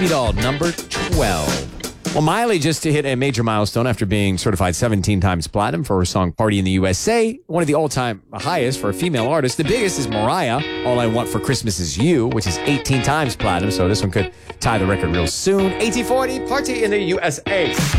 Doll, number 12. Well, Miley just hit a major milestone after being certified 17 times platinum for her song Party in the USA, one of the all-time highest for a female artist. The biggest is Mariah, All I Want for Christmas Is You, which is 18 times platinum, so this one could tie the record real soon. 1840, Party in the USA.